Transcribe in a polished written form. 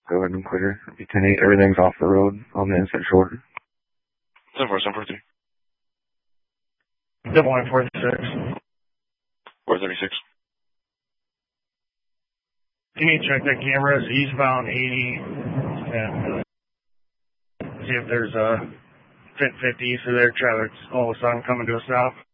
Go ahead and clear. It'll be 10-8. Everything's off the road on the inside shoulder. 10-4, 10-4-3. 436. 436. Can you check that camera? It's eastbound 80. And see if there's a 50 through there. Traffic's all of a sudden coming to a stop.